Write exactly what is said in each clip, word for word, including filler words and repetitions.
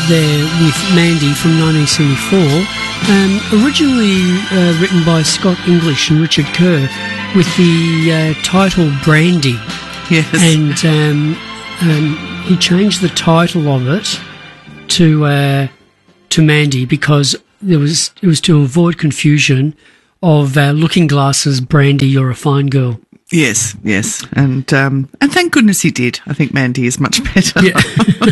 there with Mandy from nineteen seventy-four, um, originally uh, written by Scott English and Richard Kerr with the uh, title Brandy. Yes. And um, um, he changed the title of it to uh, to Mandy because there was it was to avoid confusion of uh, Looking Glass's Brandy, You're a Fine Girl. Yes, yes. And um, and thank goodness he did. I think Mandy is much better. Yeah,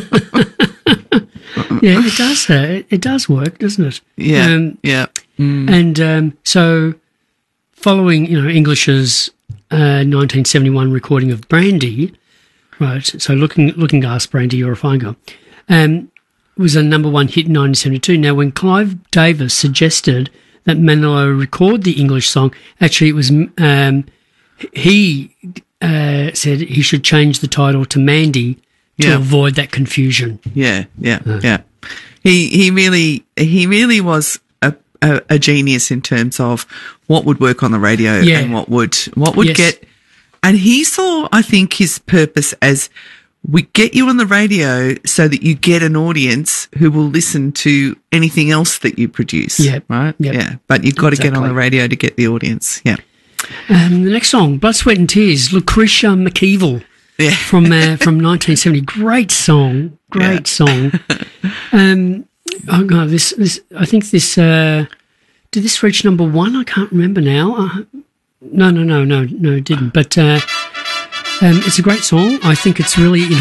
yeah it does. Uh, it does work, doesn't it? Yeah, um, yeah. Mm. And um, so following, you know, English's uh, nineteen seventy-one recording of Brandy, right, so Looking Looking Glass, Brandy, You're a Fine Girl, um, was a number one hit in nineteen seventy-two. Now, when Clive Davis suggested that Manilow record the English song, actually it was... Um, he uh, said he should change the title to Mandy to Yeah. avoid that confusion. Yeah, yeah, yeah. He he really he really was a, a, a genius in terms of what would work on the radio Yeah. and what would what would Yes. get. And he saw, I think, his purpose as we get you on the radio so that you get an audience who will listen to anything else that you produce. Yep. Right. Yep. Yeah, but you've got to get on Exactly. the radio to get the audience. Yeah. Um, the next song, Blood, Sweat and Tears, Lucretia McKeevill Yeah. from uh, from nineteen seventy. Great song, great Yeah. song. Um, oh god, this this I think this uh, did this reach number one? I can't remember now. Uh, no, no, no, no, no, it didn't. But uh, um, it's a great song. I think it's really